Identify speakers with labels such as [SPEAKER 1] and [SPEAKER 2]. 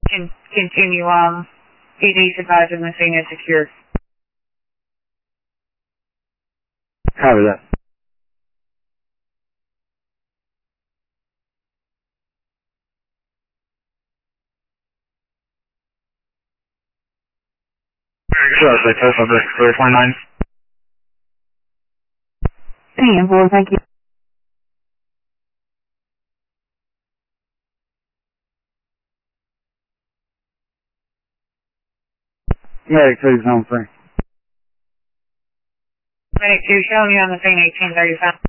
[SPEAKER 1] Continue, PD advised the scene is secured.
[SPEAKER 2] Copy that. Sure, so close over 329.
[SPEAKER 1] Thank you.
[SPEAKER 2] Medic 2 zone 3.
[SPEAKER 1] Medic 2 showing you on the scene 1835.